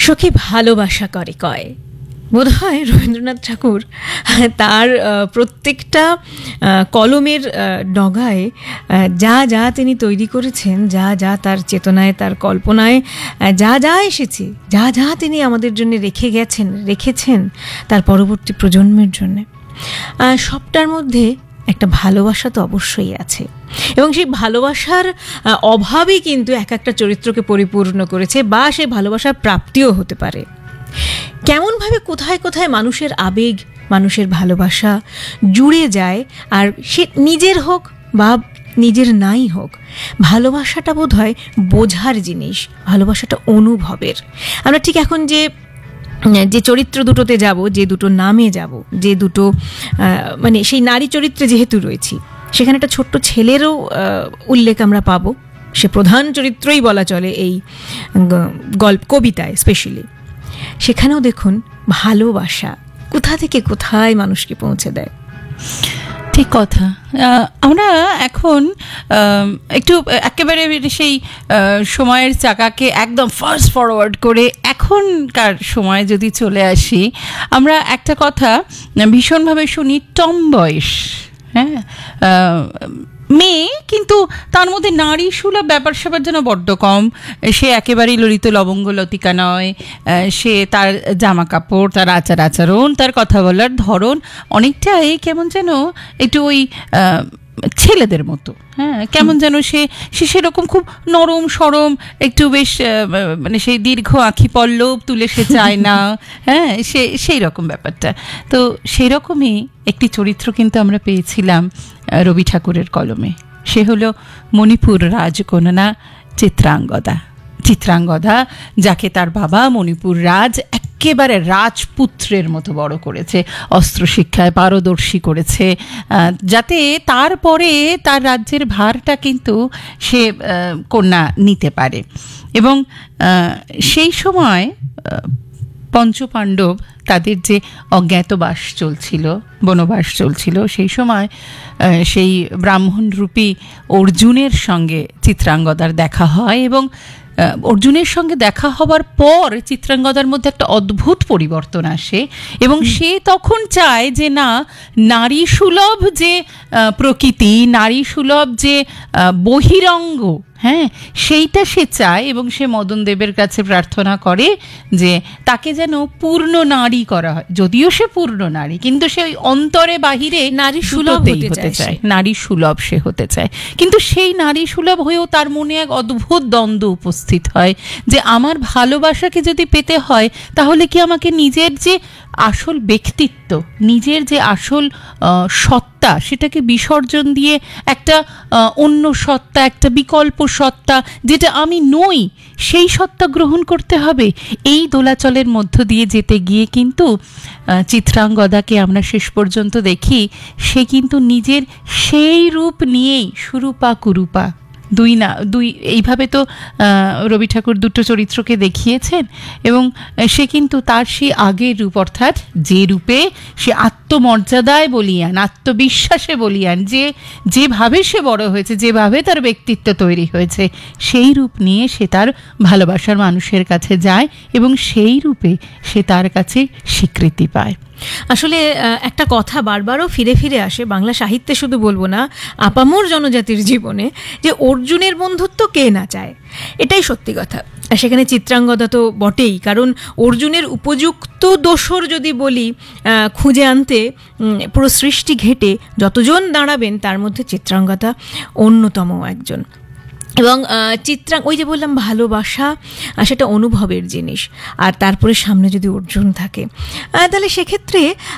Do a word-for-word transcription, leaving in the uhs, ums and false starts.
সখী ভালোবাসা করে কয়, বোধ হয় রবীন্দ্রনাথ ঠাকুর তার প্রত্যেকটা কলমের ডগায় যা যা তিনি তৈরি করেছেন, যা যা তার চেতনায়, তার কল্পনায় যা যা এসেছে, যা যা তিনি আমাদের জন্য রেখে গেছেন, রেখেছেন তার পরবর্তী প্রজন্মের জন্য, সবটার মধ্যে একটা ভালোবাসা তো অবশ্যই আছে। এবং সেই ভালোবাসার অভাবই কিন্তু এক একটা চরিত্রকে পরিপূর্ণ করেছে, বা সেই ভালোবাসার প্রাপ্তিও হতে পারে। কেমনভাবে কোথায় কোথায় মানুষের আবেগ, মানুষের ভালোবাসা জুড়ে যায়, আর সে নিজের হোক বা নিজের নাই হোক, ভালোবাসাটা বোধ হয় বোঝার জিনিস, ভালোবাসাটা অনুভবের। আমরা ঠিক এখন যে যে চরিত্র দুটোতে যাব, যে দুটো নামে যাব, যে দুটো মানে সেই নারী চরিত্রে যেহেতু রয়েছি, সেখানে একটা ছোট্ট ছেলেরও উল্লেখ আমরা পাবো। সে প্রধান চরিত্রই বলা চলে এই গল্প, কবিতায় স্পেশালি। সেখানেও দেখুন ভালোবাসা কোথা থেকে কোথায় মানুষকে পৌঁছে দেয়। ঠিক কথা। আমরা এখন একটু একেবারে সেই সময়ের চাকাকে একদম ফাস্ট ফরওয়ার্ড করে এখনকার সময় যদি চলে আসি, আমরা একটা কথা ভীষণভাবে শুনি, টম বয়স। হ্যাঁ, মেয়ে, কিন্তু তার মধ্যে নারী সুলভ ব্যাপার স্যাপার যেন বড্ড কম। সে একেবারেই ললিত লবঙ্গ লতিকা নয়। সে তার জামা কাপড়, তার আচার আচরণ, তার কথা বলার ধরন অনেকটাই কেমন যেন একটু ওই ছেলেদের মতো। হ্যাঁ, কেমন যেন সে সে সেরকম খুব নরম সরম, একটু বেশ মানে সেই দীর্ঘ আঁখি পল্লব তুলে সে চায় না। হ্যাঁ, সে সেই রকম ব্যাপারটা। তো সেই রকমই একটি চরিত্র কিন্তু আমরা পেয়েছিলাম রবি ঠাকুরের কলমে। সে হলো মণিপুর রাজকন্যা চিত্রাঙ্গদা। চিত্রাঙ্গদা, যাকে তার বাবা মণিপুর রাজ একেবারে রাজপুত্রের মতো বড় করেছে, অস্ত্রশিক্ষায় পারদর্শী করেছে, যাতে তারপরে তার রাজ্যের ভারটা কিন্তু সে কন্যা নিতে পারে। এবং সেই সময় পঞ্চপাণ্ডব তাদের যে অজ্ঞাতবাস চলছিল, বনবাস চলছিল, সেই সময় সেই ব্রাহ্মণরূপী অর্জুনের সঙ্গে চিত্রাঙ্গদার দেখা হয়। এবং অর্জুনের সঙ্গে দেখা হবার পর চিত্রাঙ্গদার মধ্যে একটা অদ্ভুত পরিবর্তন আসে, এবং সে তখন চায় যে না, নারী সুলভ যে প্রকৃতি, নারী সুলভ যে বহিরঙ্গ, হ্যাঁ, সেইটা সে চায়। এবং সে মদন দেবের কাছে প্রার্থনা করে যে তাকে যেন পূর্ণ নারী করা হয়। যদিও সে পূর্ণ নারী, কিন্তু সে ওই অন্তরে বাহিরে নারী সুলভ হতে চায়, নারী সুলভ সে হতে চায়। কিন্তু সেই নারী সুলভ হয়েও তার মনে এক অদ্ভুত দ্বন্দ্ব উপস্থিত হয় যে আমার ভালোবাসাকে যদি পেতে হয়, তাহলে কি আমাকে নিজের যে আসল ব্যক্তিত্ব, নিজের যে আসল সত্তা, সেটাকে বিসর্জন দিয়ে একটা অন্য সত্তা, একটা বিকল্প সত্তা, যেটা আমি নই, সেই সত্তা গ্রহণ করতে হবে। এই দোলাচলের মধ্য দিয়ে যেতে গিয়ে কিন্তু চিত্রাঙ্গদাকে আমরা শেষ পর্যন্ত দেখি, সে কিন্তু নিজের সেই রূপ নিয়েই সুরূপা কুরূপা, দুই না দুই এইভাবে তো রবি ঠাকুর দুটো চরিত্রকে দেখিয়েছেন। এবং সে কিন্তু তার সেই আগের রূপ, অর্থাৎ যে রূপে সে আত্মমর্যাদায় বলিয়ান, আত্মবিশ্বাসে বলিয়ান, যে যেভাবে সে বড় হয়েছে, যেভাবে তার ব্যক্তিত্ব তৈরি হয়েছে, সেই রূপ নিয়ে সে তার ভালোবাসার মানুষের কাছে যায়, এবং সেই রূপে সে তার কাছে স্বীকৃতি পায়। আসলে একটা কথা বারবারও ফিরে ফিরে আসে বাংলা সাহিত্যে, শুধু বলবো না, আপামর জনজাতির জীবনে, যে অর্জুনের বন্ধুত্ব কে না চায়, এটাই সত্যি কথা। সেখানে চিত্রাঙ্গদা তো বটেই, কারণ অর্জুনের উপযুক্ত দোসর যদি বলি খুঁজে আনতে পুরো সৃষ্টি ঘেটে যতজন দাঁড়াবেন, তার মধ্যে চিত্রাঙ্গদা অন্যতম একজন। এবং চিত্রা, ওই যে বললাম ভালোবাসা, সেটা অনুভবের জিনিস, আর তারপরে সামনে যদি অর্জুন থাকে, তাহলে সেক্ষেত্রে